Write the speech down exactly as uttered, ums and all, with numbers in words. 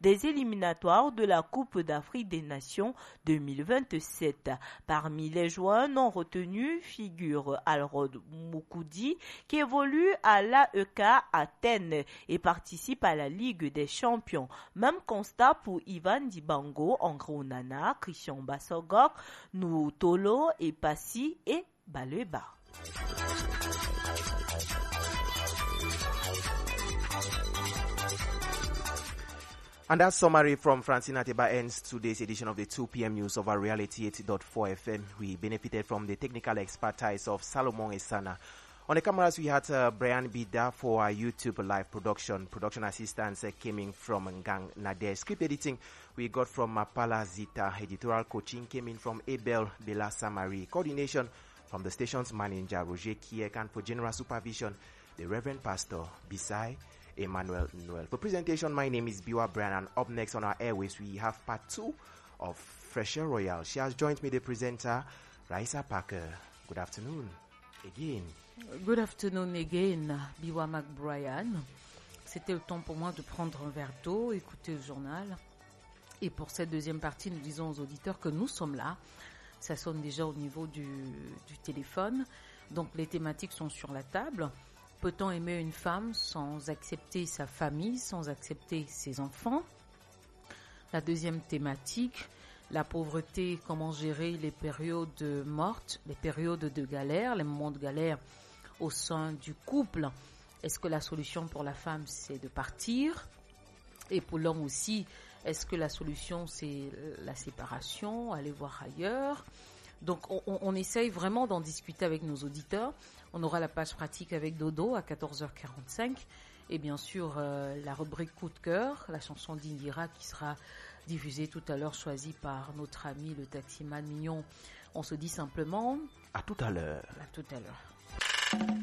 des éliminatoires de la Coupe d'Afrique des Nations deux mille vingt-sept. Parmi les joueurs non retenus figure Alrod Moukoudi qui évolue à l'A E K Athènes et participe à la Ligue des Champions. Même constat pour Ivan Dibango, Angro Nana, Christian Bassogok, Noutolo et Passi et Baleba. And that summary from Francine Ateba ends today's edition of the two p.m. news over Reality eighty point four F M. We benefited from the technical expertise of Salomon Esana. On the cameras, we had uh, Brian Bida for our YouTube live production. Production assistance uh, came in from Ngang Nader. Script editing we got from Mapala Zita. Editorial coaching came in from Abel Belasa Marie. Coordination from the station's manager, Roger Kiek. And for general supervision, the Reverend Pastor Bisai Emmanuel Noel. For presentation, my name is Biwa Brian, and up next on our airways, we have part two of Fresher Royal. She has joined me, the presenter, Raisa Parker. Good afternoon again. Good afternoon again, Biwa McBrien. C'était le temps pour moi de prendre un verre d'eau, écouter le journal. Et pour cette deuxième partie, nous disons aux auditeurs que nous sommes là. Ça sonne déjà au niveau du, du téléphone. Donc les thématiques sont sur la table. Peut-on aimer une femme sans accepter sa famille, sans accepter ses enfants? La deuxième thématique, la pauvreté, comment gérer les périodes mortes, les périodes de galère, les moments de galère au sein du couple. Est-ce que la solution pour la femme, c'est de partir? Et pour l'homme aussi, est-ce que la solution, c'est la séparation, aller voir ailleurs? Donc, on, on essaye vraiment d'en discuter avec nos auditeurs. On aura la page pratique avec Dodo à quatorze heures quarante-cinq. Et bien sûr, euh, la rubrique coup de cœur, la chanson d'Indira qui sera diffusée tout à l'heure, choisie par notre ami le taximan mignon. On se dit simplement... À tout à l'heure. À tout à l'heure.